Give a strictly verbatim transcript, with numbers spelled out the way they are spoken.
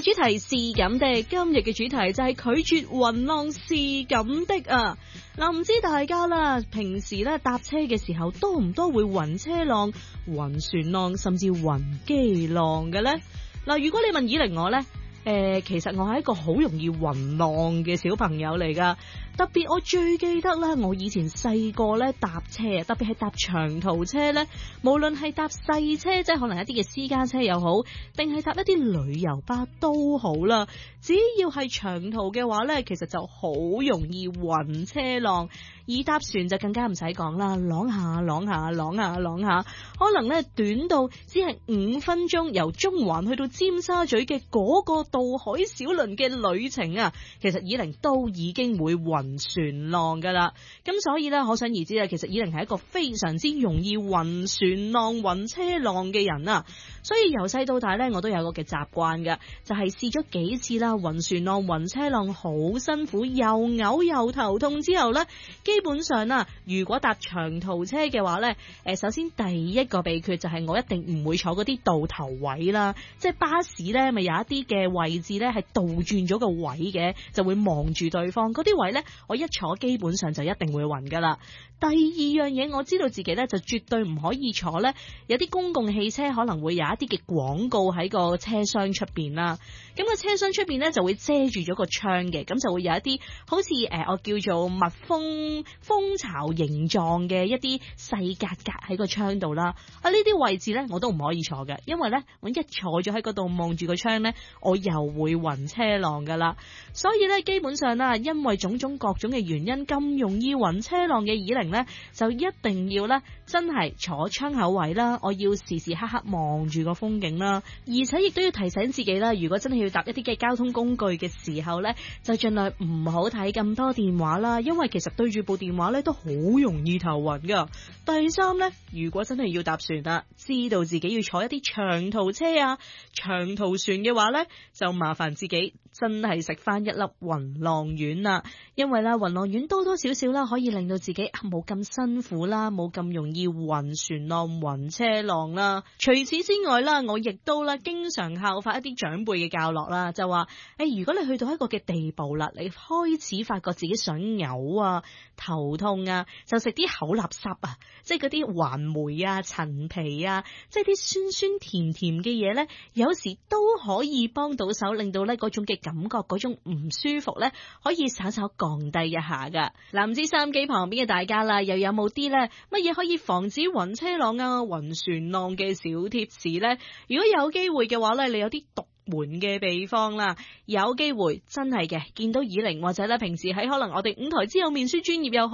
主題是咁的，今日嘅主題就係拒絕雲浪是咁的啊！嗱，唔知大家啦，平時咧搭車嘅時候多唔多會暈車浪、暈船浪，甚至暈機浪嘅呢？嗱，如果你問以玲我呢，誒、呃，其實我係一個好容易暈浪嘅小朋友嚟噶。特別我最記得啦，我以前細個咧搭車，特別係搭長途車咧，無論係搭細車，即係可能一啲嘅私家車又好，定係搭一啲旅遊巴都好啦。只要係長途嘅話咧，其實就好容易暈車浪。而搭船就更加唔使講啦，啷下啷下啷下啷下，可能咧短到只係五分鐘，由中環去到尖沙咀嘅嗰個渡海小輪嘅旅程啊，其實以玲都已經會暈船浪噶啦。咁所以咧，可想而知啊，其實以玲係一個非常之容易暈船浪、暈車浪嘅人啊。所以由細到大咧，我都有個嘅習慣噶，就係試咗幾次啦，暈船浪、暈車浪好辛苦，又嘔又頭痛之後咧，基本上啦，如果搭長途車嘅話咧，誒，首先第一個秘訣就係我一定唔會坐嗰啲倒頭位啦，即係巴士咧，咪有一啲嘅位置咧係倒轉咗個位嘅，就會望住對方嗰啲位咧，我一坐基本上就一定會暈噶啦。第二樣嘢，我知道自己咧就絕對唔可以坐咧，有啲公共汽車可能會有一啲嘅廣告喺個車廂出邊啦，咁個車廂出邊咧就會遮住咗個窗嘅，咁就會有一啲好似誒、呃、我叫做密封蜂巢形狀嘅一啲細格格喺個窗度啦。啊，呢啲位置咧我都唔可以坐嘅，因為咧我一坐咗喺嗰度望住個窗咧，我又會暈車浪噶啦。所以咧基本上啦，因為種種各種嘅原因，咁容易暈車浪嘅以玲咧，就一定要咧真係坐窗口位啦，我要時時刻刻望住個風景啦，而且亦都要提醒自己啦，如果真係要搭一啲嘅交通工具嘅時候咧，就盡量唔好睇咁多電話啦，因為其實對住部電話咧都好容易頭暈噶。第三咧，如果真係要搭船啦，知道自己要坐一啲長途車啊、長途船嘅話咧，就麻煩自己真係食翻一粒暈浪丸啦，因為啦暈浪丸多多少少啦可以令到自己冇咁辛苦啦，冇咁容易暈船浪、暈車浪啦。除此之外啦，我亦都啦經常效法一啲長輩嘅教落啦，就話誒、欸，如果你去到一個嘅地步啦，你開始發覺自己想嘔啊、頭痛啊，就食啲口垃圾啊，即係嗰啲環梅啊、陳皮啊，即係啲酸酸甜甜嘅嘢咧，有時都可以幫到手，令到咧嗰種嘅感覺、嗰種唔舒服咧，可以稍稍降低一下噶。嗱，唔知收音機旁邊嘅大家啦，又有冇啲咧乜嘢可以防止暈車浪啊、暈船浪嘅小貼士咧？如果有機會嘅話咧，你有啲獨門嘅秘方啦，有機會真係嘅見到以玲或者咧平時喺可能我哋五台之友面書專頁又